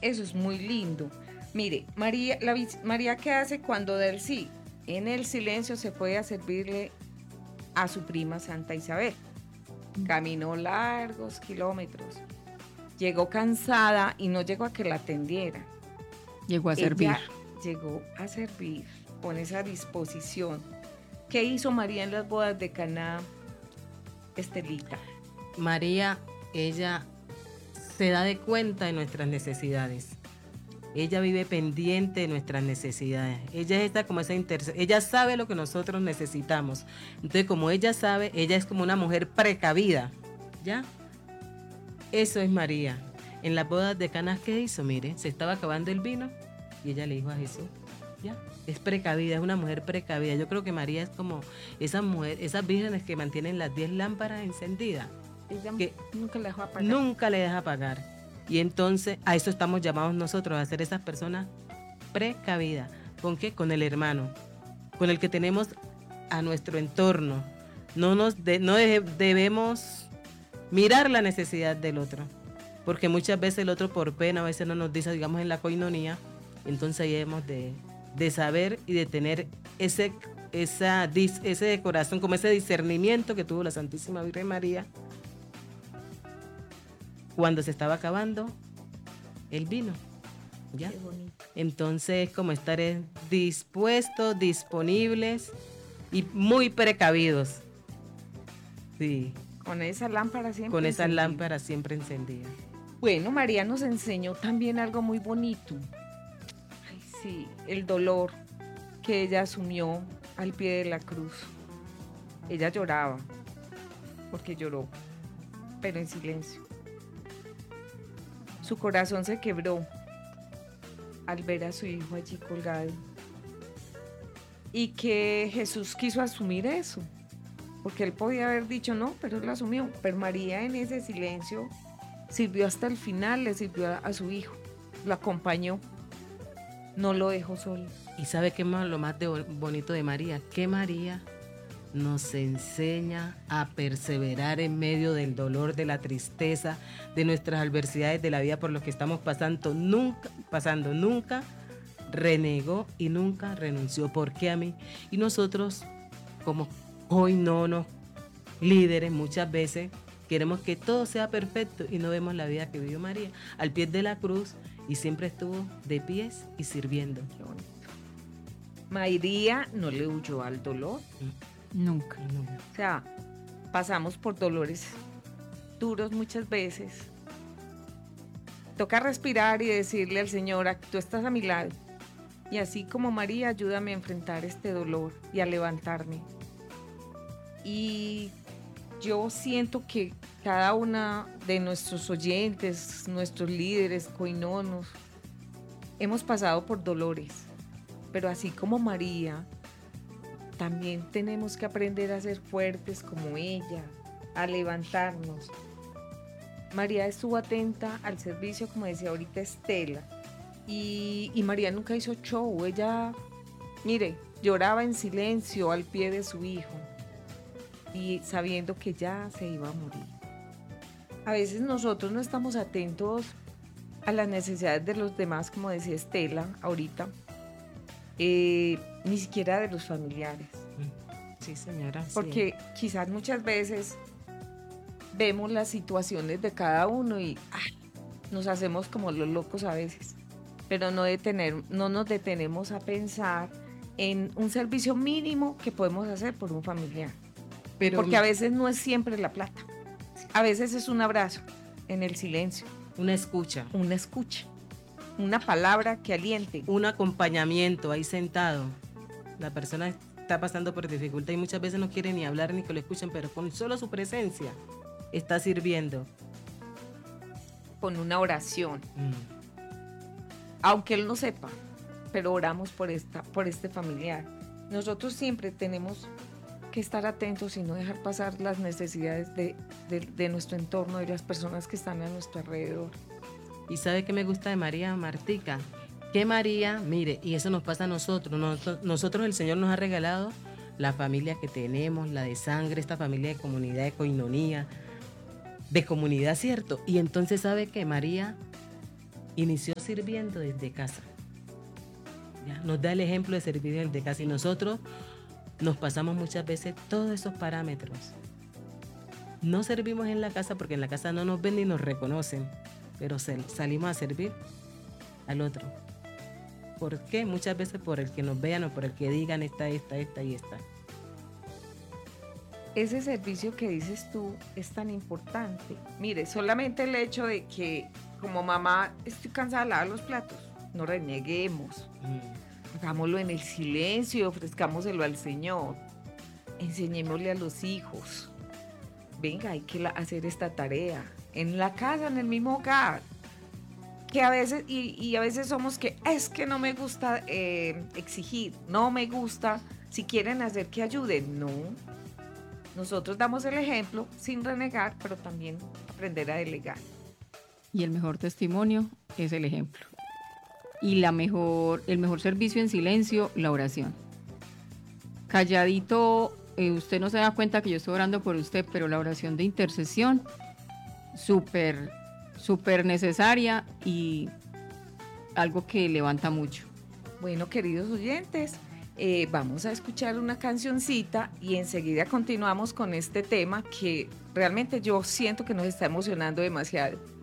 Eso es muy lindo. Mire, María, María, ¿qué hace cuando da el sí? En el silencio se fue a servirle a su prima Santa Isabel. Caminó largos kilómetros. Llegó cansada y no llegó a que la atendieran. Llegó a servir. Ella llegó a servir con esa disposición. ¿Qué hizo María en las bodas de Caná, Estelita? María, ella se da de cuenta de nuestras necesidades. Ella vive pendiente de nuestras necesidades. Ella está como ella sabe lo que nosotros necesitamos. Entonces, como ella sabe, ella es como una mujer precavida, ¿ya? Eso es María. En las bodas de Caná, ¿qué hizo? Mire, se estaba acabando el vino y ella le dijo a Jesús, ¿ya? Es precavida, es una mujer precavida. Yo creo que María es como esa mujer, esas vírgenes que mantienen las 10 lámparas encendidas. Ella Que nunca le dejó apagar. Nunca le deja apagar. Y entonces a eso estamos llamados nosotros, a ser esas personas precavidas. ¿Con qué? Con el hermano, con el que tenemos a nuestro entorno. No debemos mirar la necesidad del otro, porque muchas veces el otro por pena a veces no nos dice, digamos en la coinonía, entonces ahí debemos de saber y de tener ese corazón, como ese discernimiento que tuvo la Santísima Virgen María cuando se estaba acabando el vino, ¿ya? Qué bonito. Entonces, como estar dispuestos, disponibles y muy precavidos. Sí. Con esa lámpara siempre Con esas encendida. lámparas siempre encendidas. Bueno, María nos enseñó también algo muy bonito. Ay, sí, el dolor que ella asumió al pie de la cruz. Ella lloraba, porque lloró, pero en silencio. Su corazón se quebró al ver a su hijo allí colgado. Y que Jesús quiso asumir eso, porque él podía haber dicho no, pero él lo asumió. Pero María en ese silencio sirvió hasta el final, le sirvió a su hijo, lo acompañó, no lo dejó solo. ¿Y sabe qué más lo más bonito de María? Que María nos enseña a perseverar en medio del dolor, de la tristeza, de nuestras adversidades de la vida por lo que estamos pasando. Nunca renegó y nunca renunció. ¿Por qué a mí? Y nosotros, como hoy líderes, muchas veces queremos que todo sea perfecto y no vemos la vida que vivió María al pie de la cruz y siempre estuvo de pies y sirviendo. Qué bonito. María no le huyó al dolor. Nunca. O sea, pasamos por dolores duros muchas veces. Toca respirar y decirle al Señor, tú estás a mi lado. Y así como María, ayúdame a enfrentar este dolor y a levantarme. Y yo siento que cada una de nuestros oyentes, nuestros líderes, coinonos, hemos pasado por dolores. Pero así como María, también tenemos que aprender a ser fuertes como ella, a levantarnos. María estuvo atenta al servicio, como decía ahorita Estela, y María nunca hizo show. Ella, mire, lloraba en silencio al pie de su hijo y sabiendo que ya se iba a morir. A veces nosotros no estamos atentos a las necesidades de los demás, como decía Estela ahorita, ni siquiera de los familiares. Sí, señora. Porque quizás muchas veces vemos las situaciones de cada uno y nos hacemos como los locos a veces, pero no nos detenemos a pensar en un servicio mínimo que podemos hacer por un familiar. Porque a veces no es siempre la plata, a veces es un abrazo en el silencio. Una escucha. Una palabra que aliente. Un acompañamiento ahí sentado. La persona está pasando por dificultad y muchas veces no quiere ni hablar ni que lo escuchen, pero con solo su presencia está sirviendo. Con una oración. Aunque él no sepa, pero oramos por este familiar. Nosotros siempre tenemos que estar atentos y no dejar pasar las necesidades de nuestro entorno, de las personas que están a nuestro alrededor. ¿Y sabe qué me gusta de María, Martica? Que María, mire, y eso nos pasa a nosotros. Nosotros el Señor nos ha regalado la familia que tenemos, la de sangre, esta familia de comunidad, de coinonía, de comunidad, ¿cierto? Y entonces sabe que María inició sirviendo desde casa. ¿Ya? Nos da el ejemplo de servir desde casa y nosotros nos pasamos muchas veces todos esos parámetros. No servimos en la casa porque en la casa no nos ven ni nos reconocen, pero salimos a servir al otro. ¿Por qué? Muchas veces por el que nos vean o por el que digan esta y esta. Ese servicio que dices tú es tan importante. Mire, solamente el hecho de que como mamá estoy cansada de lavar los platos, no reneguemos. Hagámoslo en el silencio y ofrezcámoselo al Señor. Enseñémosle a los hijos. Venga, hay que hacer esta tarea. En la casa, en el mismo hogar. Que a veces, y a veces somos que, es que no me gusta exigir, no me gusta, si quieren hacer que ayuden, no. Nosotros damos el ejemplo sin renegar, pero también aprender a delegar. Y el mejor testimonio es el ejemplo. Y el mejor servicio en silencio, la oración. Calladito, usted no se da cuenta que yo estoy orando por usted, pero la oración de intercesión, súper necesaria y algo que levanta mucho. Bueno, queridos oyentes, vamos a escuchar una cancioncita y enseguida continuamos con este tema que realmente yo siento que nos está emocionando demasiado.